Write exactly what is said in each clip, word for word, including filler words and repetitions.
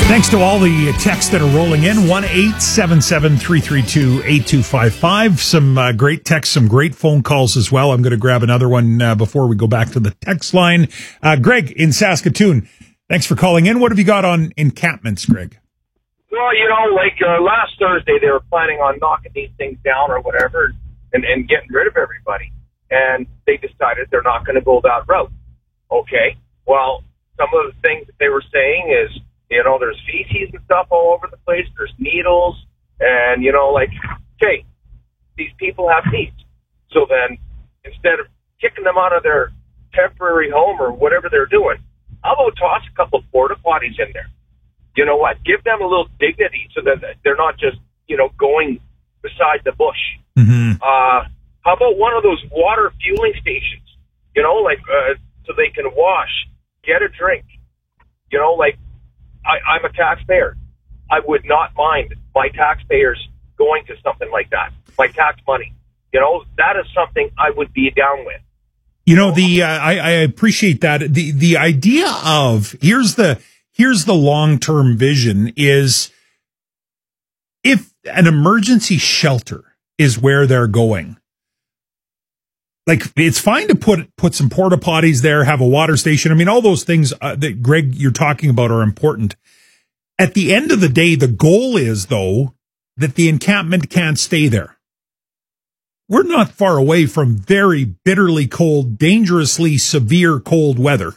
Thanks to all the texts that are rolling in. one eight seven seven, three three two, eight two five five. Some uh, great texts, some great phone calls as well. I'm going to grab another one uh, before we go back to the text line. Uh, Greg in Saskatoon, thanks for calling in. What have you got on encampments, Greg? Well, you know, like uh, last Thursday, they were planning on knocking these things down or whatever and, and getting rid of everybody. And they decided they're not going to go that route. Okay. Well, some of the things that they were saying is, you know, there's feces and stuff all over the place. There's needles. And, you know, like, okay, these people have needs. So then, instead of kicking them out of their temporary home or whatever they're doing, how about toss a couple of porta potties in there? You know what? Give them a little dignity so that they're not just, you know, going beside the bush. Mm-hmm. Uh, how about one of those water fueling stations? You know, like, uh, so they can wash, get a drink. You know, like, I, I'm a taxpayer. I would not mind my taxpayers going to something like that. My tax money. You know, that is something I would be down with. You know, the uh, I, I appreciate that. The the idea of here's the here's the long-term vision is if an emergency shelter is where they're going. Like, it's fine to put put some porta potties there, have a water station. I mean, all those things uh, that, Greg, you're talking about are important. At the end of the day, the goal is, though, that the encampment can't stay there. We're not far away from very bitterly cold, dangerously severe cold weather.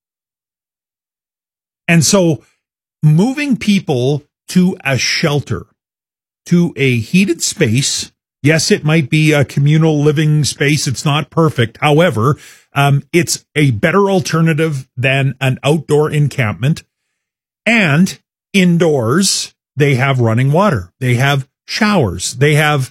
And so moving people to a shelter, to a heated space. Yes, it might be a communal living space. It's not perfect. However, um, it's a better alternative than an outdoor encampment. And indoors, they have running water. They have showers. They have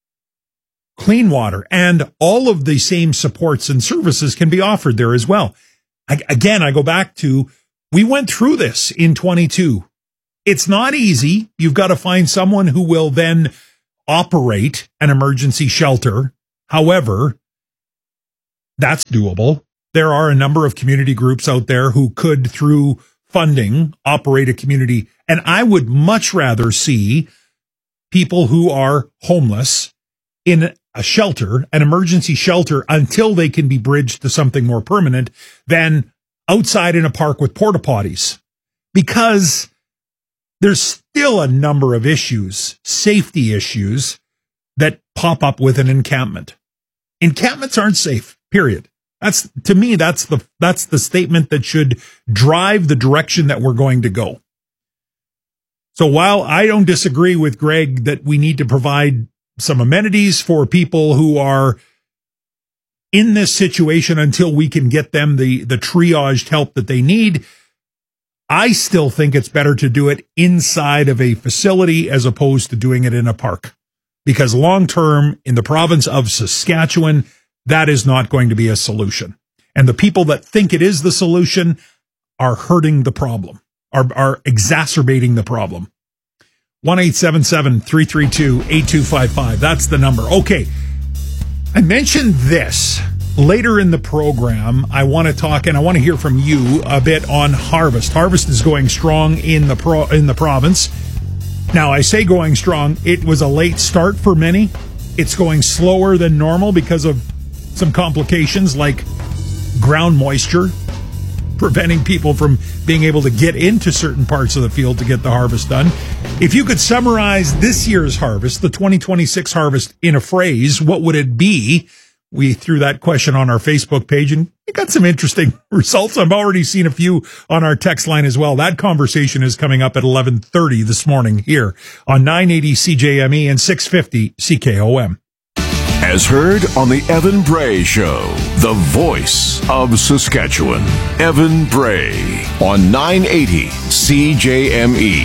clean water. And all of the same supports and services can be offered there as well. I, again, I go back to, we went through this in twenty-two. It's not easy. You've got to find someone who will then operate an emergency shelter. However, that's doable. There are a number of community groups out there who could, through funding, operate a community. And I would much rather see people who are homeless in a shelter, an emergency shelter, until they can be bridged to something more permanent than outside in a park with porta potties. Because there's still a number of issues, safety issues, that pop up with an encampment. Encampments aren't safe, period. That's, to me, that's the, that's the statement that should drive the direction that we're going to go. So while I don't disagree with Greg that we need to provide some amenities for people who are in this situation until we can get them the, the triaged help that they need, I still think it's better to do it inside of a facility as opposed to doing it in a park. Because long term, in the province of Saskatchewan, that is not going to be a solution. And the people that think it is the solution are hurting the problem, are, are exacerbating the problem. one eight seven seven, three three two, eight two five five. That's the number. Okay. I mentioned this. Later in the program, I want to talk and I want to hear from you a bit on harvest. Harvest is going strong in the pro, in the province. Now, I say going strong. It was a late start for many. It's going slower than normal because of some complications like ground moisture, preventing people from being able to get into certain parts of the field to get the harvest done. If you could summarize this year's harvest, the twenty twenty-six harvest, in a phrase, what would it be? We threw that question on our Facebook page and we got some interesting results. I've already seen a few on our text line as well. That conversation is coming up at eleven thirty this morning here on nine eighty C J M E and six fifty C K O M. As heard on the Evan Bray Show, the voice of Saskatchewan. Evan Bray on nine eighty C J M E.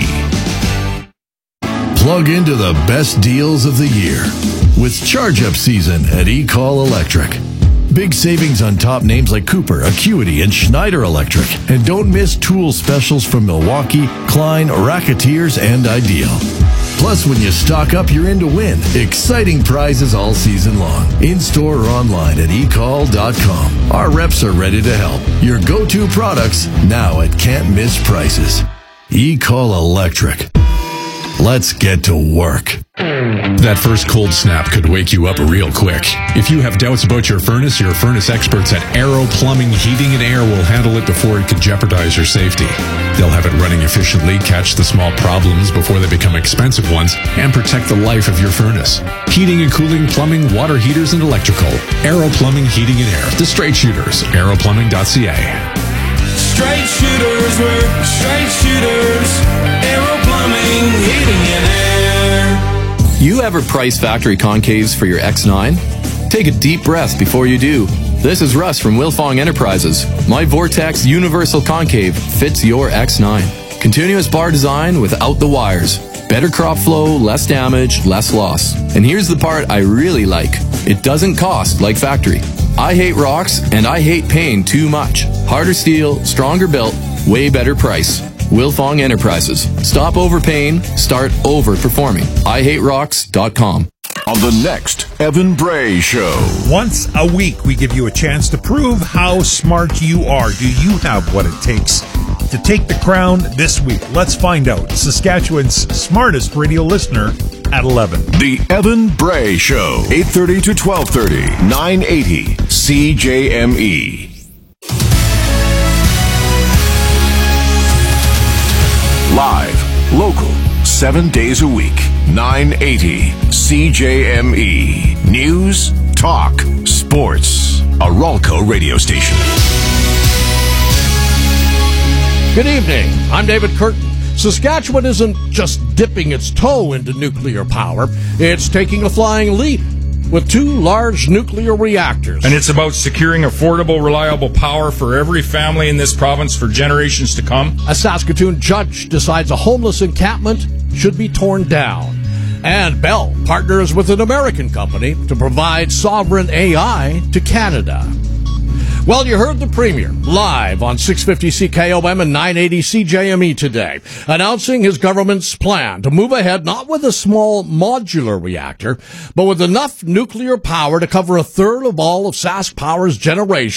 Plug into the best deals of the year with charge-up season at eCall Electric. Big savings on top names like Cooper, Acuity, and Schneider Electric. And don't miss tool specials from Milwaukee, Klein, Racketeers, and Ideal. Plus, when you stock up, you're in to win. Exciting prizes all season long. In-store or online at e call dot com. Our reps are ready to help. Your go-to products now at can't-miss prices. E-Call Electric. Let's get to work. That first cold snap could wake you up real quick. If you have doubts about your furnace, your furnace experts at Aero Plumbing, Heating and Air will handle it before it could jeopardize your safety. They'll have it running efficiently, catch the small problems before they become expensive ones, and protect the life of your furnace. Heating and cooling, plumbing, water heaters, and electrical. Aero Plumbing, Heating and Air. The Straight Shooters. aero plumbing dot c a. Straight shooters, we're straight shooters. Aero Plumbing, Heating and Air. You ever price factory concaves for your X nine? Take a deep breath before you do. This is Russ from Wilfong Enterprises. My Vortex Universal Concave fits your X nine. Continuous bar design without the wires. Better crop flow, less damage, less loss. And here's the part I really like. It doesn't cost like factory. I hate rocks and I hate paying too much. Harder steel, stronger built, way better price. Wilfong Enterprises. Stop overpaying, start overperforming. I hate rocks dot com. On the next Evan Bray Show. Once a week, we give you a chance to prove how smart you are. Do you have what it takes to take the crown this week? Let's find out. Saskatchewan's smartest radio listener at eleven. The Evan Bray Show. eight thirty to twelve thirty. nine eighty C J M E. Live, local, seven days a week. nine eighty C J M E. News, talk, sports. A Ralco radio station. Good evening. I'm David Curtin. Saskatchewan isn't just dipping its toe into nuclear power. It's taking a flying leap with two large nuclear reactors. And it's about securing affordable, reliable power for every family in this province for generations to come. A Saskatoon judge decides a homeless encampment should be torn down. And Bell partners with an American company to provide sovereign A I to Canada. Well, you heard the Premier live on six fifty C K O M and nine eighty C J M E today, announcing his government's plan to move ahead not with a small modular reactor, but with enough nuclear power to cover a third of all of Sask Power's generation.